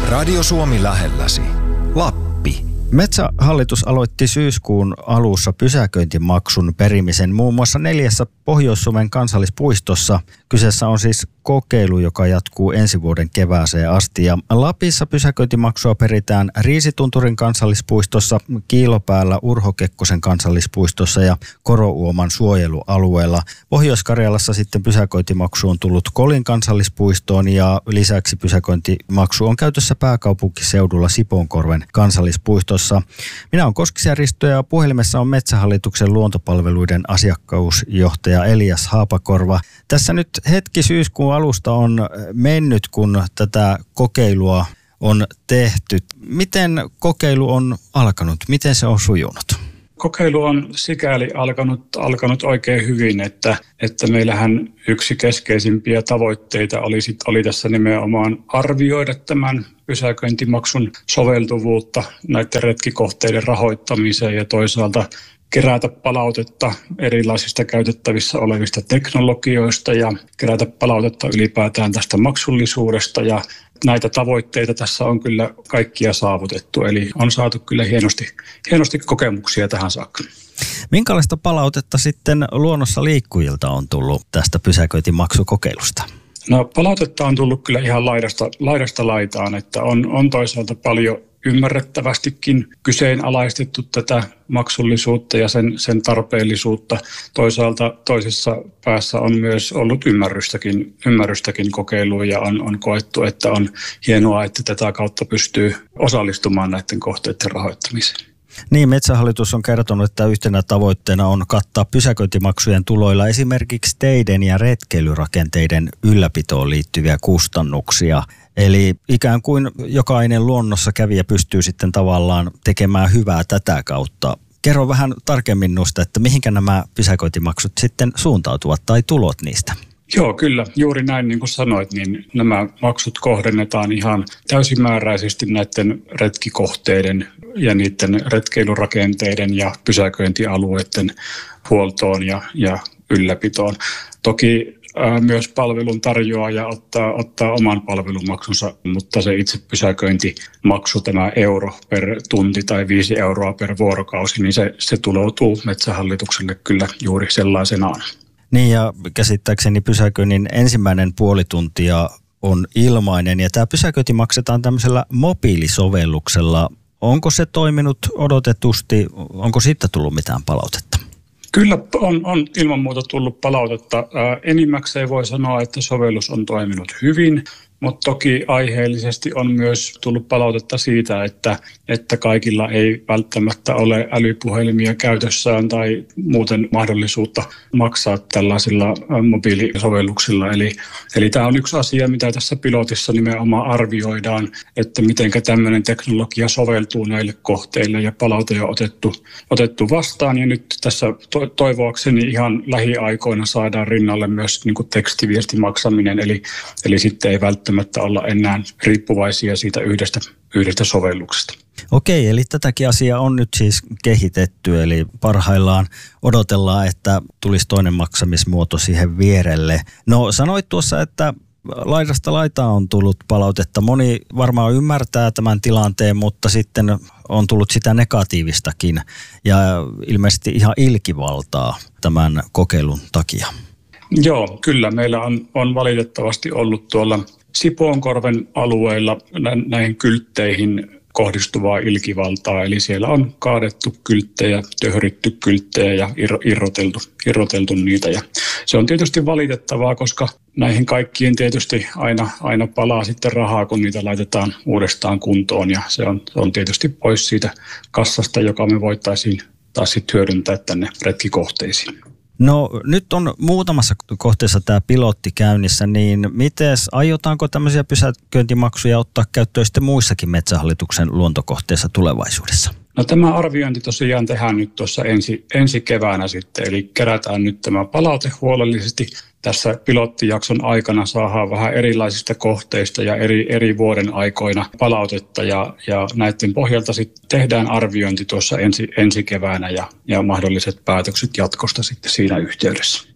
Radio Suomi lähelläsi. Lappi. Metsähallitus aloitti syyskuun alussa pysäköintimaksun perimisen muun muassa 4 Pohjois-Suomen kansallispuistossa. Kyseessä on siis kokeilu, joka jatkuu ensi vuoden kevääseen asti. Ja Lapissa pysäköintimaksua peritään Riisitunturin kansallispuistossa, Kiilopäällä Urho Kekkosen kansallispuistossa ja Korouoman suojelualueella. Pohjois-Karjalassa sitten pysäköintimaksu on tullut Kolin kansallispuistoon ja lisäksi pysäköintimaksu on käytössä pääkaupunkiseudulla Sipoonkorven kansallispuistossa. Minä olen Koskisen Risto ja puhelimessa on Metsähallituksen luontopalveluiden asiakkuusjohtaja Elias Haapakorva. Tässä nyt hetki syyskuun alusta on mennyt, kun tätä kokeilua on tehty. Miten kokeilu on alkanut? Miten se on sujunut? Kokeilu on sikäli alkanut oikein hyvin, että meillähän yksi keskeisimpiä tavoitteita oli tässä nimenomaan arvioida tämän pysäköintimaksun soveltuvuutta näiden retkikohteiden rahoittamiseen ja toisaalta kerätä palautetta erilaisista käytettävissä olevista teknologioista ja kerätä palautetta ylipäätään tästä maksullisuudesta. Ja näitä tavoitteita tässä on kyllä kaikkia saavutettu, eli on saatu kyllä hienosti kokemuksia tähän saakka. Minkälaista palautetta sitten luonnossa liikkujilta on tullut tästä pysäköintimaksukokeilusta? No, palautetta on tullut kyllä ihan laidasta laitaan, että on toisaalta paljon ymmärrettävästikin kyseenalaistettu tätä maksullisuutta ja sen tarpeellisuutta. Toisaalta toisessa päässä on myös ollut ymmärrystäkin kokeiluun ja on koettu, että on hienoa, että tätä kautta pystyy osallistumaan näiden kohteiden rahoittamiseen. Niin, Metsähallitus on kertonut, että yhtenä tavoitteena on kattaa pysäköintimaksujen tuloilla esimerkiksi teiden ja retkeilyrakenteiden ylläpitoon liittyviä kustannuksia. Eli ikään kuin jokainen luonnossa kävijä pystyy sitten tavallaan tekemään hyvää tätä kautta. Kerro vähän tarkemmin noista, että mihinkä nämä pysäköintimaksut sitten suuntautuvat tai tulot niistä? Joo, kyllä. Juuri näin niin kuin sanoit, niin nämä maksut kohdennetaan ihan täysimääräisesti näiden retkikohteiden ja niiden retkeilurakenteiden ja pysäköintialueiden huoltoon ja ylläpitoon. Toki myös palvelun tarjoaja ottaa oman palvelumaksunsa, mutta se itse pysäköintimaksu, tämä euro per tunti tai 5 euroa per vuorokausi, niin se tuloutuu Metsähallitukselle kyllä juuri sellaisenaan. Niin, ja käsittääkseni pysäköinnin ensimmäinen puoli tuntia on ilmainen ja tämä pysäköinti maksetaan tämmöisellä mobiilisovelluksella. Onko se toiminut odotetusti? Onko siitä tullut mitään palautetta? Kyllä on ilman muuta tullut palautetta. Enimmäkseen voi sanoa, että sovellus on toiminut hyvin, mutta toki aiheellisesti on myös tullut palautetta siitä, että kaikilla ei välttämättä ole älypuhelimia käytössään tai muuten mahdollisuutta maksaa tällaisilla mobiilisovelluksilla. Eli tämä on yksi asia, mitä tässä pilotissa nimenomaan arvioidaan, että miten tämmöinen teknologia soveltuu näille kohteille ja palaute on otettu vastaan. Ja nyt tässä toivoakseni ihan lähiaikoina saadaan rinnalle myös niin kuin tekstiviestimaksaminen, eli sitten ei välttämättä olla enää riippuvaisia siitä yhdestä sovelluksesta. Okei, eli tätäkin asiaa on nyt siis kehitetty, eli parhaillaan odotellaan, että tulisi toinen maksamismuoto siihen vierelle. No, sanoit tuossa, että laidasta laitaan on tullut palautetta. Moni varmaan ymmärtää tämän tilanteen, mutta sitten on tullut sitä negatiivistakin ja ilmeisesti ihan ilkivaltaa tämän kokeilun takia. Joo, kyllä. Meillä on valitettavasti ollut tuolla Sipoonkorven alueella näihin kyltteihin kohdistuvaa ilkivaltaa. Eli siellä on kaadettu kylttejä, töhritty kylttejä ja irroteltu niitä. Ja se on tietysti valitettavaa, koska näihin kaikkiin tietysti aina palaa sitten rahaa, kun niitä laitetaan uudestaan kuntoon. Ja se on tietysti pois siitä kassasta, joka me voitaisiin taas sitten hyödyntää tänne retkikohteisiin. No, nyt on muutamassa kohteessa tämä pilotti käynnissä, niin aiotaanko tämmöisiä pysäköintimaksuja ottaa käyttöön sitten muissakin Metsähallituksen luontokohteissa tulevaisuudessa? No, tämä arviointi tosiaan tehdään nyt tuossa ensi keväänä sitten, eli kerätään nyt tämä palaute huolellisesti. Tässä pilottijakson aikana saadaan vähän erilaisista kohteista ja eri vuoden aikoina palautetta ja näiden pohjalta sitten tehdään arviointi tuossa ensi keväänä ja mahdolliset päätökset jatkosta sitten siinä yhteydessä.